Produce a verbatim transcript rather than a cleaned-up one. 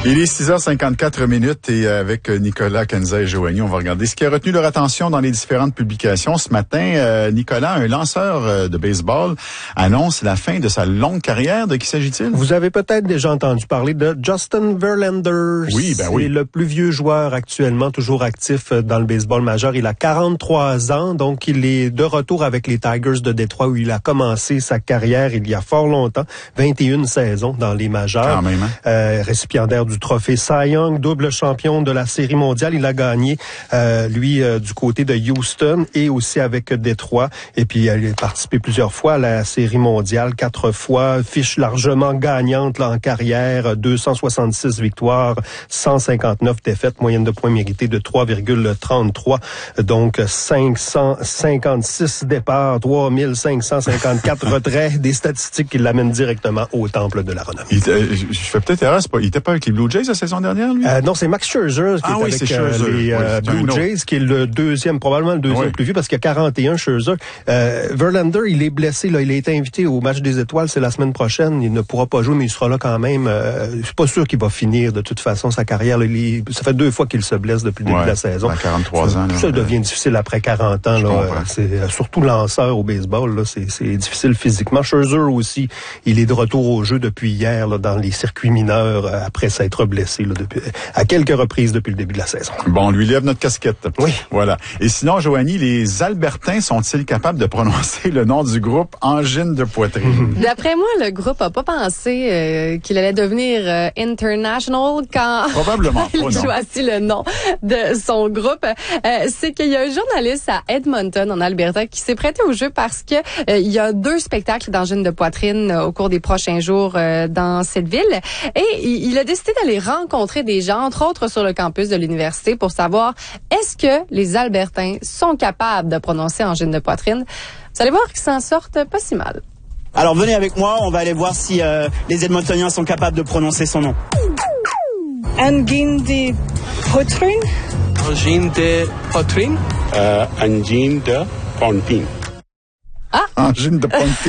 Il est six heures cinquante-quatre minutes et avec Nicolas, Kenza et Joanie, on va regarder ce qui a retenu leur attention dans les différentes publications. Ce matin, euh, Nicolas, un lanceur de baseball, annonce la fin de sa longue carrière. De qui s'agit-il? Vous avez peut-être déjà entendu parler de Justin Verlander. Oui, ben oui. C'est le plus vieux joueur actuellement, toujours actif dans le baseball majeur. Il a quarante-trois ans, donc il est de retour avec les Tigers de Détroit où il a commencé sa carrière il y a fort longtemps. vingt et une saisons dans les majeurs. Quand même, hein? Euh, récipiendaire du trophée Cy Young, double champion de la Série mondiale. Il a gagné, euh, lui, euh, du côté de Houston et aussi avec Détroit. Et puis, il a participé plusieurs fois à la Série mondiale, quatre fois. Fiche largement gagnante là, en carrière, deux cent soixante-six victoires, cent cinquante-neuf défaites, moyenne de points mérités de trois virgule trente-trois. Donc, cinq cent cinquante-six départs, trois mille cinq cent cinquante-quatre retraits, des statistiques qui l'amènent directement au temple de la renommée. Il était, je, je fais peut-être erreur, c'est pas, il était pas avec les Blue Jays la saison dernière, lui? Euh, non, c'est Max Scherzer qui ah, est oui, avec c'est euh, Scherzer. les euh, oui, Blue Jays, qui est le deuxième, probablement le deuxième oui. plus vieux, parce qu'il y a quarante et un Scherzer. Euh, Verlander, il est blessé, là, il a été invité au match des étoiles, c'est la semaine prochaine. Il ne pourra pas jouer, mais il sera là quand même. Euh, je suis pas sûr qu'il va finir de toute façon sa carrière. Là, il, ça fait deux fois qu'il se blesse depuis le début ouais, de la saison. À quarante-trois ça, ans. Là, ça euh, devient difficile après quarante ans. Là, c'est euh, surtout lanceur au baseball. Là, c'est, c'est difficile physiquement. Scherzer aussi, il est de retour au jeu depuis hier là, dans les circuits mineurs euh, après s'être blessé là, depuis, à quelques reprises depuis le début de la saison. Bon, on lui lève notre casquette. Oui. Voilà. Et sinon, Joanie, les Albertains sont-ils capables de prononcer le nom du groupe Angine de poitrine? D'après moi, le groupe a pas pensé euh, qu'il allait devenir euh, international quand Probablement il pas, non. choisit le nom de son groupe. Euh, c'est qu'il y a un journaliste à Edmonton, en Alberta, qui s'est prêté au jeu parce que euh, il y a deux spectacles d'angine de poitrine euh, au cours des prochains jours euh, dans cette ville. Et il, il a décidé d'aller rencontrer des gens, entre autres sur le campus de l'université, pour savoir est-ce que les Albertains sont capables de prononcer angine de poitrine. Vous allez voir qu'ils s'en sortent pas si mal. Alors venez avec moi, on va aller voir si euh, les Edmontoniens sont capables de prononcer son nom. Angine de poitrine. Angine de poitrine. Euh, angine de poitrine. Ah! Angine de poitrine.